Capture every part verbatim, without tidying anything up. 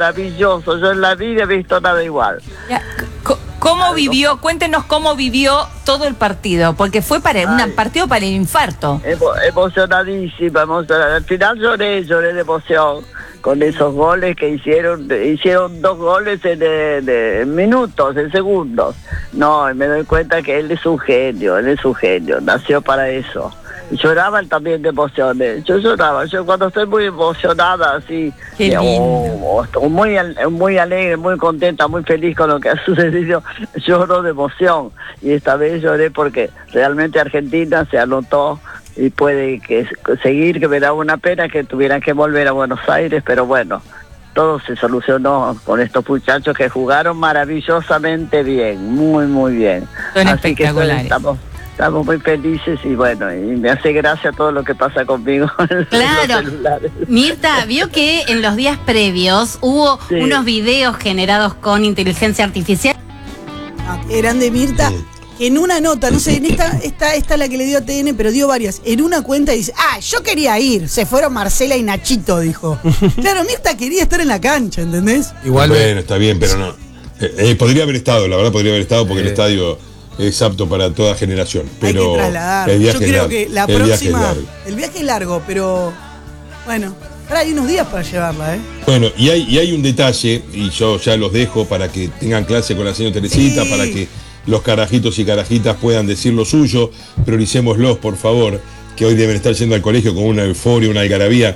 maravilloso. Yo en la vida he visto nada igual. Ya, ¿cómo vivió? Cuéntenos cómo vivió todo el partido, porque fue para un partido para el infarto. Emo, emocionadísima, emocionada. Al final lloré, lloré de emoción con esos goles que hicieron. Hicieron dos goles en, en, en minutos, en segundos. No, y me doy cuenta que él es un genio, él es un genio, nació para eso. Lloraban también de emociones. Yo lloraba, yo cuando estoy muy emocionada, así, Qué o, o muy, muy alegre, muy contenta, muy feliz con lo que ha sucedido, lloro de emoción. Y esta vez lloré porque realmente Argentina se anotó y puede que seguir, que me da una pena que tuvieran que volver a Buenos Aires, pero bueno, todo se solucionó con estos muchachos que jugaron maravillosamente bien, muy, muy bien. Son Así que espectaculares. estamos... Estamos muy felices y bueno, y me hace gracia todo lo que pasa conmigo en Claro. los celulares. Mirta, vio que en los días previos hubo Sí. unos videos generados con inteligencia artificial. Ah, qué grande Mirta. Sí. Que en una nota, no sé, en esta, esta, esta es la que le dio a T N, pero dio varias. En una cuenta dice, ah, yo quería ir. Se fueron Marcela y Nachito, dijo. Claro, Mirta quería estar en la cancha, ¿entendés? Igual Bueno, está bien, pero no. Eh, eh, podría haber estado, la verdad podría haber estado porque Eh. el estadio es apto para toda generación. Pero Hay que trasladar. el viaje Yo es creo largo, que la el viaje es próxima. largo. El viaje es largo, pero bueno, ahora hay unos días para llevarla, ¿eh? Bueno, y hay, y hay un detalle, y yo ya los dejo para que tengan clase con la señora Teresita, Sí. para que los carajitos y carajitas puedan decir lo suyo. Prioricémoslos, por favor, que hoy deben estar yendo al colegio con una euforia, una algarabía.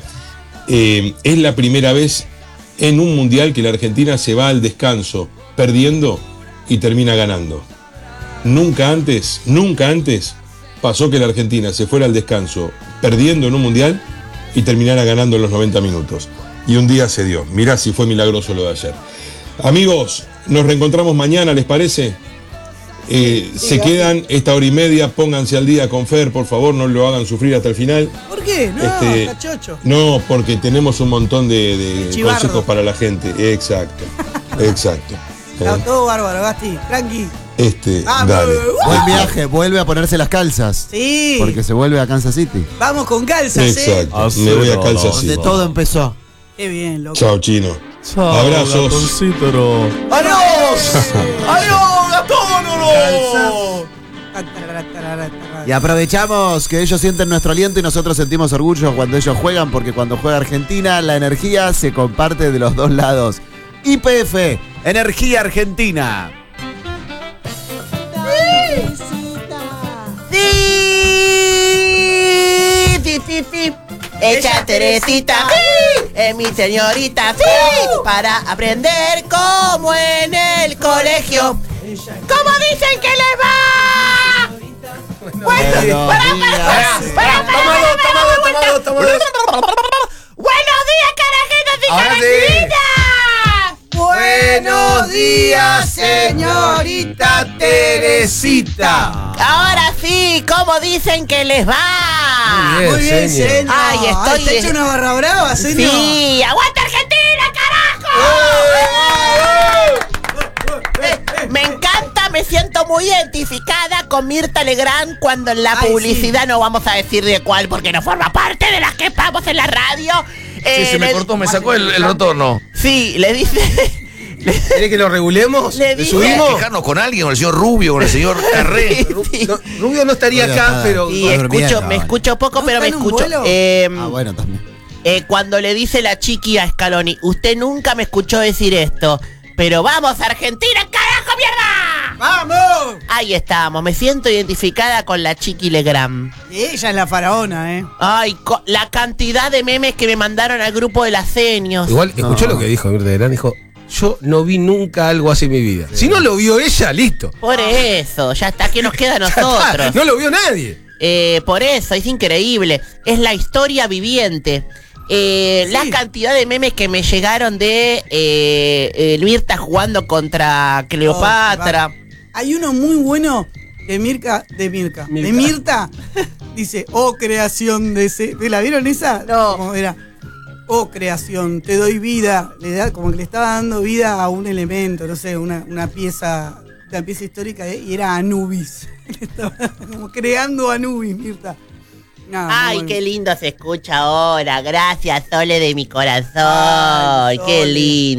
Eh, es la primera vez en un mundial que la Argentina se va al descanso perdiendo y termina ganando. Nunca antes, nunca antes pasó que la Argentina se fuera al descanso perdiendo en un mundial y terminara ganando en los noventa minutos. Y un día se dio. Mirá si fue milagroso lo de ayer. Amigos, nos reencontramos mañana, ¿les parece? Eh, se quedan esta hora y media, pónganse al día con Fer, por favor, no lo hagan sufrir hasta el final. ¿Por qué? No, Este, cachocho. No, porque tenemos un montón de, de Chivardo. consejos para la gente. Exacto, exacto. Está Eh, todo bárbaro, Gasti. Tranqui. Este, Vamos. dale. Buen viaje, vuelve a ponerse las calzas. Sí. Porque se vuelve a Kansas City. Vamos con calzas, ¿eh? Exacto. Me voy a calza así. Donde todo empezó. Qué bien, loco. Chao, chino. Abrazos. ¡Adiós! ¡Adiós, Gatónoro! Y aprovechamos que ellos sienten nuestro aliento y nosotros sentimos orgullo cuando ellos juegan, porque cuando juega Argentina, la energía se comparte de los dos lados. Y P F, Energía Argentina. Sí, sí, sí, sí. Ella Teresita, sí, es mi señorita, sí, para aprender como en el colegio. ¿Cómo dicen que les va? Bueno, para, para, para, para, para, Buenos días, carajitos y Ahora sí. carajitas. Buenos días, señorita Teresita. Ahora sí, ¿cómo dicen que les va? Muy bien, señor. Ay, estoy ¿Te de- hecho una barra brava, señor? Sí, aguanta Argentina, carajo. Me encanta, me siento muy identificada con Mirta Legrand cuando en la Ay, publicidad, sí. no vamos a decir de cuál porque no forma parte de las que estamos en la radio. Sí, Eh, se me le- cortó, me sacó el, el retorno. Sí, le dice... ¿Quiere que lo regulemos? Le ¿Le dije- subimos? Fijarnos con alguien, con el señor Rubio, con el señor Carré. Sí, sí. No, Rubio no estaría Rubio acá, nada. pero... Y No, escucho, durmiendo. me escucho poco, ¿No pero me está en un escucho. vuelo? Eh, Ah, bueno, también. eh, cuando le dice la chiqui a Scaloni, usted nunca me escuchó decir esto, pero vamos, Argentina, carajo, mierda. ¡Vamos! Ahí estamos, me siento identificada con la chiqui Legrand. Ella es la faraona, ¿eh? Ay, co- la cantidad de memes que me mandaron al grupo de las seños. Igual, escuchó No. lo que dijo Mirta Legrand, dijo, yo no vi nunca algo así en mi vida. Si no lo vio ella, listo. Por eso, ya está, ¿qué nos queda a Ya está, nosotros? no lo vio nadie. Eh, por eso, es increíble. Es la historia viviente. Eh, Sí. La cantidad de memes que me llegaron de eh, eh, Mirta jugando contra Cleopatra. Hay uno muy bueno de Mirka, de Mirka, de Mirta. Dice, oh creación de ese. ¿Te la vieron esa? No. Como era, oh creación, te doy vida. Le da, como que le estaba dando vida a un elemento, no sé, una, una pieza, una pieza histórica, ¿eh? Y era Anubis. Estaba como creando Anubis, Mirta. Nada, muy Ay, bueno. qué lindo se escucha ahora. Gracias, Sole de mi corazón. Ay, Qué Sole. lindo.